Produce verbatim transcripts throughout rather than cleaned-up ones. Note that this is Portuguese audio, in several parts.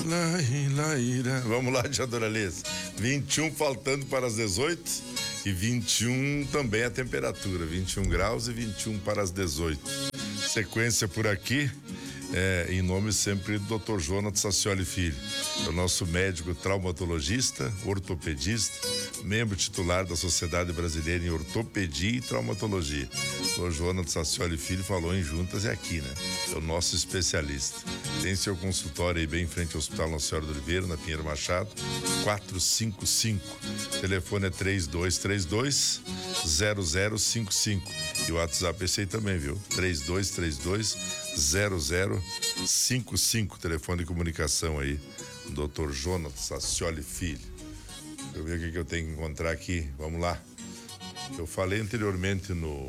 Lai, laira. Vamos lá, tia Doralice. vinte e um faltando para as dezoito e vinte e um também a temperatura, vinte e um graus e vinte e um para as dezoito. Sequência por aqui, é, em nome sempre do doutor Jonas Sacioli Filho, o nosso médico traumatologista, ortopedista, membro titular da Sociedade Brasileira em Ortopedia e Traumatologia. O Jonas Sacioli Filho falou em juntas e aqui, né? É o nosso especialista. Tem seu consultório aí bem em frente ao Hospital Nossa Senhora do Oliveira, na Pinheiro Machado, quatrocentos e cinquenta e cinco. O telefone é três dois três dois, zero zero cinco cinco. E o WhatsApp é esse aí também, viu? três dois três dois, zero zero cinco cinco. Telefone de comunicação aí, doutor Jonas Sacioli Filho. Deixa eu ver o que, que eu tenho que encontrar aqui. Vamos lá. Eu falei anteriormente no,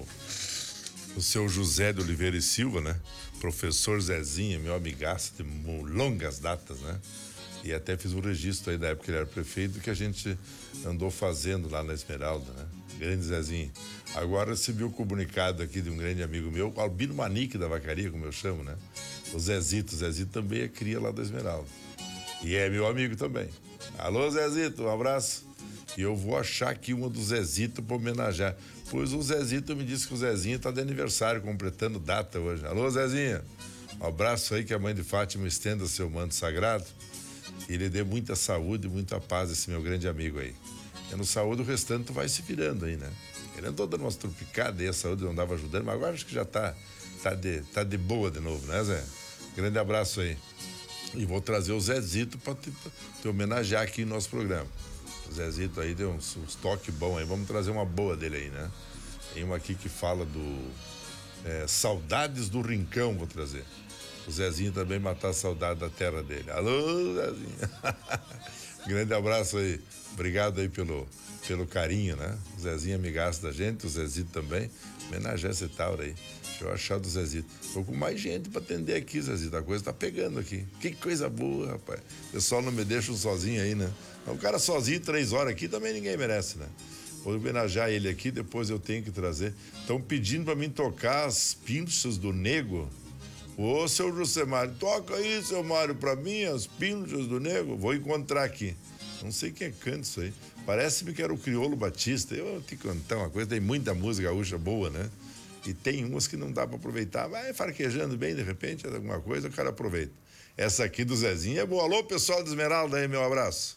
no seu José de Oliveira e Silva, né? Professor Zezinho, meu amigaço de longas datas, né? E até fiz um registro aí da época que ele era prefeito que a gente andou fazendo lá na Esmeralda, né? Grande Zezinho. Agora recebi o comunicado aqui de um grande amigo meu, Albino Manique da Vacaria, como eu chamo, né? O Zezito. O Zezito também é cria lá da Esmeralda. E é meu amigo também. Alô, Zezito, um abraço. E eu vou achar aqui uma do Zezito para homenagear. Pois o Zezito me disse que o Zezinho tá de aniversário, completando data hoje. Alô, Zezinho. Um abraço aí, que a mãe de Fátima estenda seu manto sagrado e ele dê muita saúde e muita paz a esse meu grande amigo aí. E no saúde o restante vai se virando aí, né? Ele andou dando umas trupicadas aí, a saúde não dava ajudando, mas agora acho que já tá, tá, de, tá de boa de novo, né, Zé? Grande abraço aí. E vou trazer o Zezito para te, te homenagear aqui no nosso programa. O Zezito aí deu uns, uns toques bons aí. Vamos trazer uma boa dele aí, né? Tem uma aqui que fala do é, Saudades do Rincão, vou trazer. O Zezinho também matar a saudade da terra dele. Alô, Zezinho. Grande abraço aí. Obrigado aí pelo, pelo carinho, né? O Zezinho é amigaço da gente, o Zezito também. Homenagear esse Tauro aí. Deixa eu achar do Zezito. Tô com mais gente pra atender aqui, Zezito. A coisa tá pegando aqui. Que coisa boa, rapaz. O pessoal não me deixa sozinho aí, né? O cara sozinho, três horas aqui, também ninguém merece, né? Vou homenagear ele aqui, depois eu tenho que trazer. Estão pedindo pra mim tocar as pinças do Nego. Ô, seu José Mário, toca aí, seu Mário, pra mim, as pinças do Nego. Vou encontrar aqui. Não sei quem canta isso aí. Parece-me que era o Criolo Batista. Eu te contar uma coisa, tem muita música gaúcha boa, né? E tem umas que não dá pra aproveitar. Vai farquejando bem, de repente, alguma coisa, o cara aproveita. Essa aqui do Zezinho é boa. Alô, pessoal do Esmeralda aí, meu abraço.